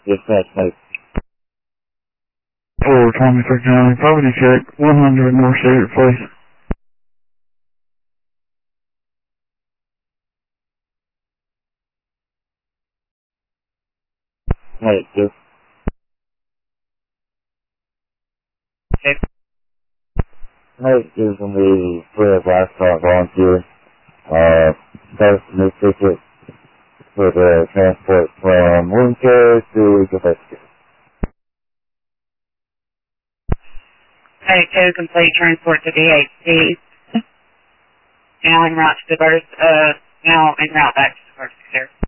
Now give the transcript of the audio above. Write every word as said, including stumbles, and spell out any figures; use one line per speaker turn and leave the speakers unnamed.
Dispatch Mike.
For twenty-six County, property check, one hundred North State, please.
Mike, this.
Okay.
Mike is going to be for a Blackstock volunteer. Uh, that's a new ticket for the transport from wound care to Quebec.
Okay, to complete transport to D H C. Now en route to the birth, uh, now en route back to the birth center.